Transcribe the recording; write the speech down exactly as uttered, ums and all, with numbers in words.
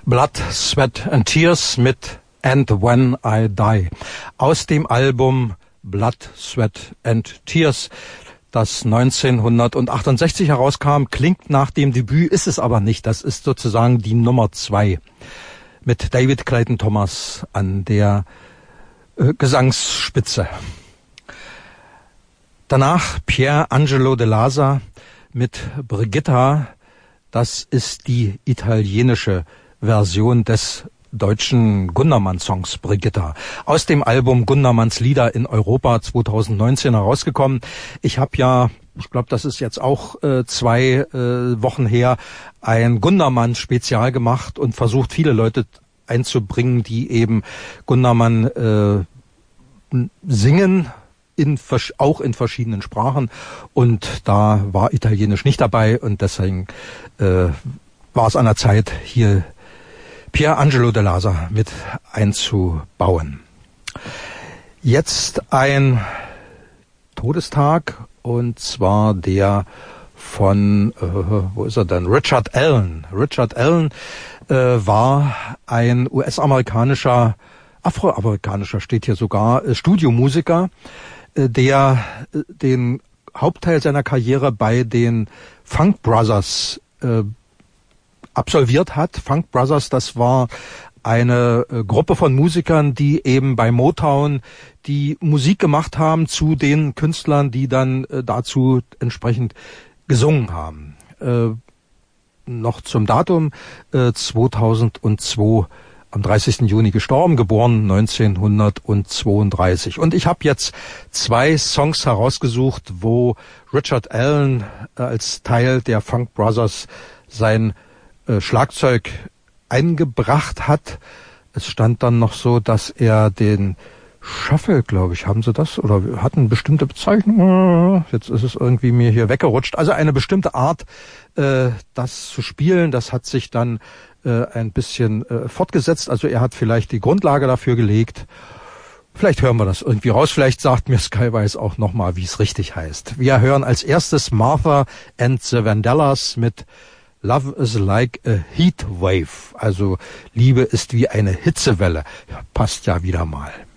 Blood, Sweat and Tears mit And When I Die. Aus dem Album Blood, Sweat and Tears, das neunzehnhundertachtundsechzig herauskam, klingt nach dem Debüt, ist es aber nicht. Das ist sozusagen die Nummer zwei mit David Clayton Thomas an der äh, Gesangsspitze. Danach Pier Angelo Dell'Asa mit Brigitta. Das ist die italienische Version des deutschen Gundermann-Songs Brigitta. Aus dem Album Gundermanns Lieder in Europa zweitausendneunzehn herausgekommen. Ich habe ja, ich glaube, das ist jetzt auch äh, zwei äh, Wochen her, ein Gundermann-Spezial gemacht und versucht, viele Leute einzubringen, die eben Gundermann äh, singen, in, auch in verschiedenen Sprachen. Und da war Italienisch nicht dabei und deswegen äh, war es an der Zeit, hier Pier Angelo Dell'Asa mit einzubauen. Jetzt ein Todestag, und zwar der von, äh, wo ist er denn? Richard Allen. Richard Allen äh, war ein U S-amerikanischer, afroamerikanischer, steht hier sogar, äh, Studiomusiker, äh, der äh, den Hauptteil seiner Karriere bei den Funk Brothers äh, absolviert hat. Funk Brothers, das war eine äh, Gruppe von Musikern, die eben bei Motown die Musik gemacht haben zu den Künstlern, die dann äh, dazu entsprechend gesungen haben. Äh, noch zum Datum, äh, zweitausendzwei, am dreißigsten Juni gestorben, geboren neunzehnhundertzweiunddreißig. Und ich habe jetzt zwei Songs herausgesucht, wo Richard Allen äh, als Teil der Funk Brothers sein äh, Schlagzeug eingebracht hat. Es stand dann noch so, dass er den Shuffle, glaube ich, haben sie das? Oder hatten eine bestimmte Bezeichnung? Jetzt ist es irgendwie mir hier weggerutscht. Also eine bestimmte Art, äh, das zu spielen, das hat sich dann äh, ein bisschen äh, fortgesetzt. Also er hat vielleicht die Grundlage dafür gelegt. Vielleicht hören wir das irgendwie raus. Vielleicht sagt mir Skywise auch nochmal, wie es richtig heißt. Wir hören als erstes Martha and the Vandellas mit Love is like a heat wave. Also Liebe ist wie eine Hitzewelle. Ja, passt ja wieder mal.